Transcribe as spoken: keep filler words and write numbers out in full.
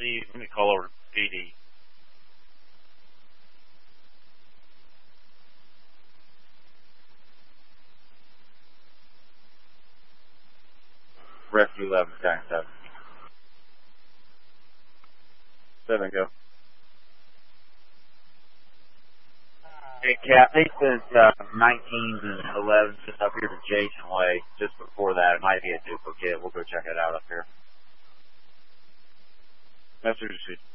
see. Let me call over to P D. Rescue eleven, Jack seven. Seven, go. Hey, Cap, they said uh, nineteens and elevens just up here to Jason Way. Just before that, it might be a duplicate. We'll go check it out up here. Message received.